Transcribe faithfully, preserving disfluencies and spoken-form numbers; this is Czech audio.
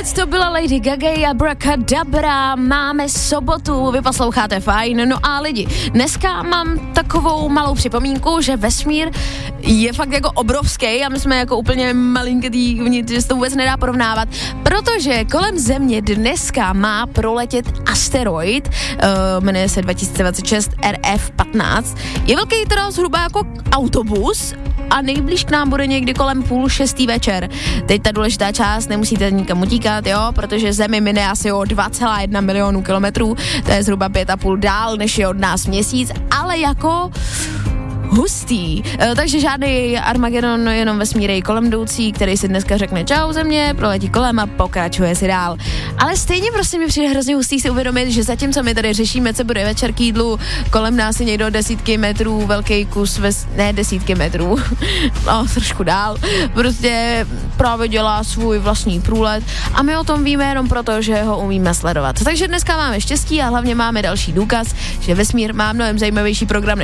to byla Lady Gaga a Abracadabra, máme sobotu, vy posloucháte Fajn, no a lidi, dneska mám takovou malou připomínku, že vesmír je fakt jako obrovský a my jsme jako úplně malinkatý, že se to vůbec nedá porovnávat, protože kolem Země dneska má proletět asteroid, uh, jmenuje se dva tisíce dvacet šest R F patnáct, je velký teda zhruba jako autobus a nejblíž k nám bude někdy kolem půl šestý večer. Teď ta důležitá část, nemusíte nikam utíkat, jo, protože Zemi mine asi o dva celá jedna milionu kilometrů, to je zhruba pět a půl dál, než je od nás měsíc, ale jako hustý. E, takže žádný Armagedon, jenom vesmírej kolem jdoucí, který si dneska řekne čau Země, proletí kolem a pokračuje si dál. Ale stejně prostě mi přijde hrozně hustý si uvědomit, že zatímco my tady řešíme, co bude večer k jídlu, kolem nás je někdo desítky metrů, velký kus, ves, ne desítky metrů, no trošku dál, prostě právě dělá svůj vlastní průlet a my o tom víme jenom proto, že ho umíme sledovat. Takže dneska máme štěstí a hlavně máme další důkaz, že vesmír má mnohem zajímavější program než